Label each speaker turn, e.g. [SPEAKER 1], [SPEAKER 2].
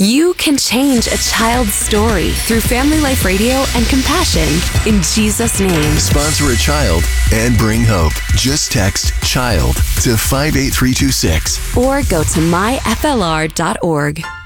[SPEAKER 1] You can change a child's story through Family Life Radio and Compassion in Jesus' name.
[SPEAKER 2] Sponsor a child and bring hope. Just text CHILD to 58326
[SPEAKER 1] or go to myflr.org.